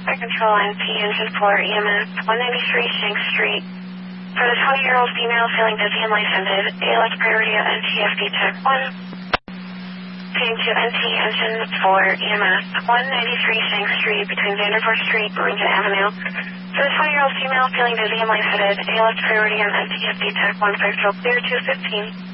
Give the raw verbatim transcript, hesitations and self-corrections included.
Traffic Control N P Engine four E M S, one ninety-three Shanks Street. For the twenty-year-old female feeling dizzy and lightheaded, A L S priority at N T F D Tech one. Change to N T Engine four E M S, one ninety-three Shanks Street between Vandervoort Street and Lincoln Avenue. For the twenty-year-old female feeling dizzy and lightheaded, A L S priority on N T F D Tech one five clear two fifteen.